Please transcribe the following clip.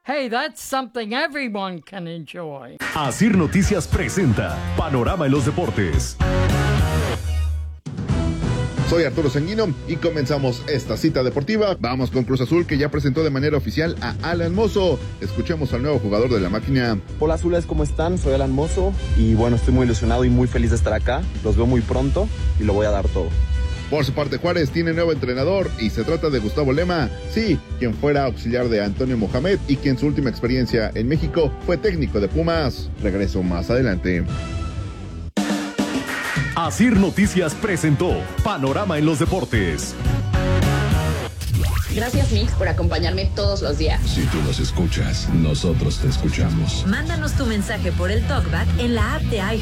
Hey, that's something everyone can enjoy. Asir Noticias presenta Panorama en los Deportes. Soy Arturo Sanguino y comenzamos esta cita deportiva. Vamos con Cruz Azul, que ya presentó de manera oficial a Alan Mozo. Escuchemos al nuevo jugador de la máquina. Hola azules, ¿cómo están? Soy Alan Mozo y bueno, estoy muy ilusionado y muy feliz de estar acá. Los veo muy pronto y lo voy a dar todo. Por su parte, Juárez tiene nuevo entrenador y se trata de Gustavo Lema, sí, quien fuera auxiliar de Antonio Mohamed y quien su última experiencia en México fue técnico de Pumas. Regreso más adelante. Asir Noticias presentó Panorama en los Deportes. Gracias, Mix, por acompañarme todos los días. Si tú nos escuchas, nosotros te escuchamos. Mándanos tu mensaje por el TalkBack en la app de